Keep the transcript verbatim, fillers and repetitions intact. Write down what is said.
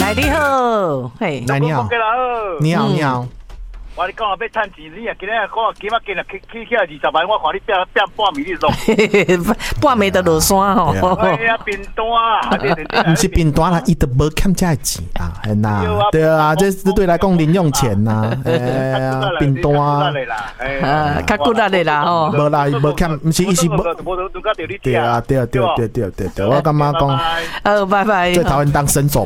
来你好，嘿， 来你好，你好你好。 我你讲要趁钱，你啊今日我今仔今日去去去二十万，我看你变变半暝你落， 半暝就落山吼。 哎呀，贫单啊， 不是贫单啦，伊都无欠这钱啊，系呐，对啊，这这对来讲零用钱呐，哎呀，贫单啊， 啊，较骨力的啦吼， 无啦，无欠，不是伊是无，对啊，对啊，对对对对对，我感觉讲， 呃，拜拜， 最讨厌当伸手